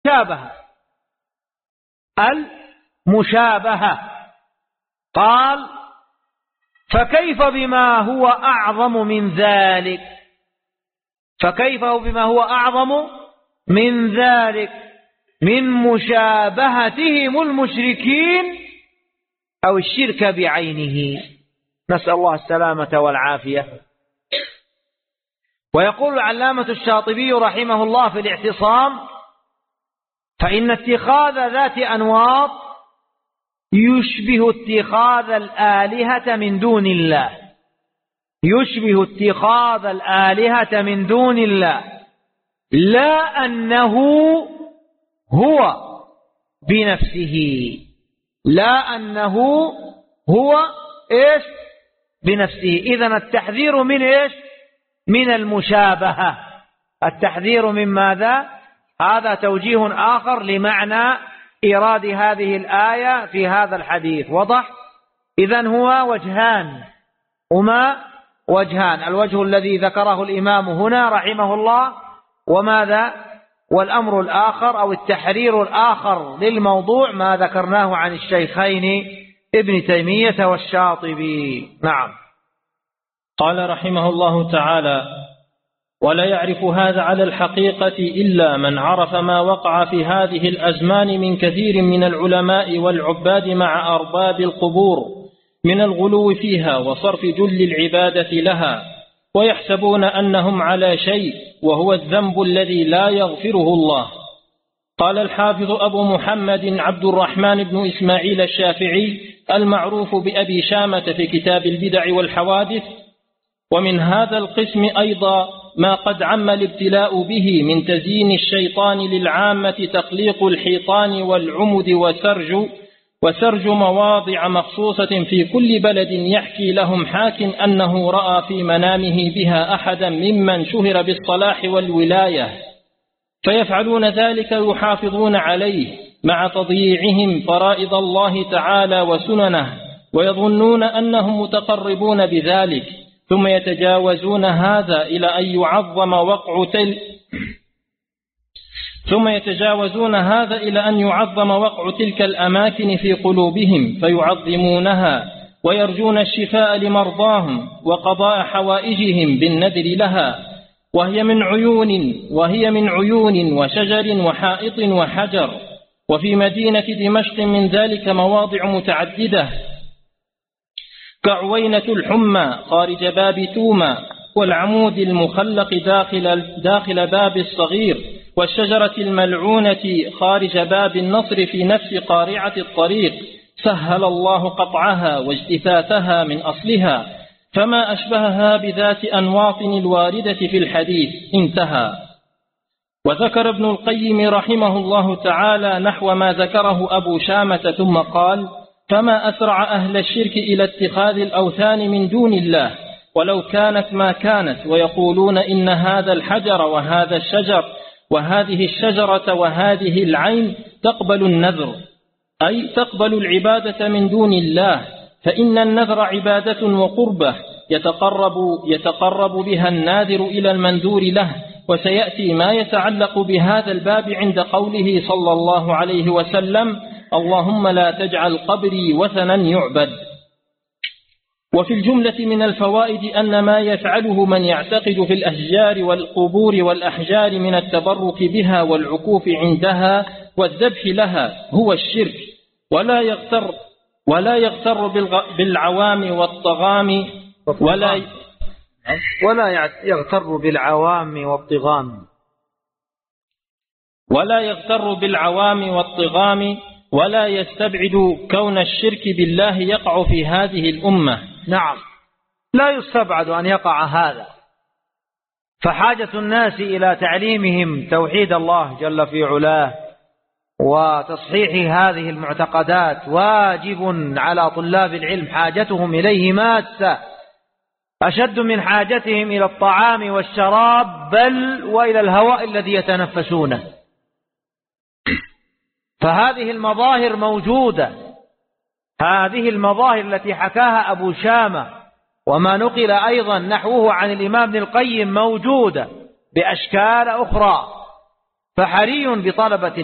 المشابهة. قال فكيف بما هو أعظم من ذلك، فكيف بما هو أعظم من ذلك من مشابهتهم المشركين أو الشرك بعينه، نسأل الله السلامة والعافية. ويقول العلامة الشاطبي رحمه الله في الاعتصام: فإن اتخاذ ذات أنواط يشبه اتخاذ الآلهة من دون الله، يشبه اتخاذ الآلهة من دون الله، لا أنه هو بنفسه، لا أنه هو إيش بنفسه. إذن التحذير من إيش؟ من المشابهة. التحذير من ماذا؟ هذا توجيه آخر لمعنى إيراد هذه الآية في هذا الحديث. وضح؟ إذن هو وجهان، هما وجهان: الوجه الذي ذكره الإمام هنا رحمه الله، وماذا؟ والأمر الآخر أو التحرير الآخر للموضوع ما ذكرناه عن الشيخين ابن تيمية والشاطبي. نعم. قال رحمه الله تعالى: ولا يعرف هذا على الحقيقة إلا من عرف ما وقع في هذه الأزمان من كثير من العلماء والعباد مع أرباب القبور من الغلو فيها وصرف جل العبادة لها، ويحسبون أنهم على شيء وهو الذنب الذي لا يغفره الله. قال الحافظ أبو محمد عبد الرحمن بن إسماعيل الشافعي المعروف بأبي شامة في كتاب البدع والحوادث: ومن هذا القسم أيضا ما قد عم الابتلاء به من تزيين الشيطان للعامة تخليق الحيطان والعمد وسرج مواضع مخصوصة في كل بلد، يحكي لهم حاك أنه رأى في منامه بها أحدا ممن شهر بالصلاح والولاية، فيفعلون ذلك يحافظون عليه مع تضييعهم فرائض الله تعالى وسننه، ويظنون أنهم متقربون بذلك، ثم يتجاوزون هذا إلى أن يعظم وقع تلك الأماكن في قلوبهم فيعظمونها، ويرجون الشفاء لمرضاهم وقضاء حوائجهم بالنذر لها، وهي من عيون وشجر وحائط وحجر. وفي مدينة دمشق من ذلك مواضع متعددة كعوينة الحمى خارج باب توما، والعمود المخلق داخل باب الصغير، والشجرة الملعونة خارج باب النصر في نفس قارعة الطريق، سهل الله قطعها واجتثاثها من أصلها، فما أشبهها بذات أنواط الواردة في الحديث. انتهى. وذكر ابن القيم رحمه الله تعالى نحو ما ذكره أبو شامة، ثم قال: فما أسرع أهل الشرك إلى اتخاذ الأوثان من دون الله ولو كانت ما كانت، ويقولون إن هذا الحجر وهذا الشجر وهذه الشجرة وهذه العين تقبل النذر، أي تقبل العبادة من دون الله، فإن النذر عبادة وقربة يتقرب بها الناذر إلى المنذور له. وسيأتي ما يتعلق بهذا الباب عند قوله صلى الله عليه وسلم: اللهم لا تجعل قبري وثنا يعبد. وفي الجملة من الفوائد أن ما يفعله من يعتقد في الأشجار والقبور والأحجار من التبرك بها والعكوف عندها والذبح لها هو الشرك، ولا يغتر بالعوام والطغام ولا يستبعد كون الشرك بالله يقع في هذه الأمة. نعم، لا يستبعد أن يقع هذا، فحاجة الناس إلى تعليمهم توحيد الله جل في علاه وتصحيح هذه المعتقدات واجب على طلاب العلم، حاجتهم إليه ماسة أشد من حاجتهم إلى الطعام والشراب، بل وإلى الهواء الذي يتنفسونه. فهذه المظاهر موجودة، هذه المظاهر التي حكاها أبو شامة وما نقل أيضا نحوه عن الإمام ابن القيم موجودة بأشكال أخرى، فحري بطلبة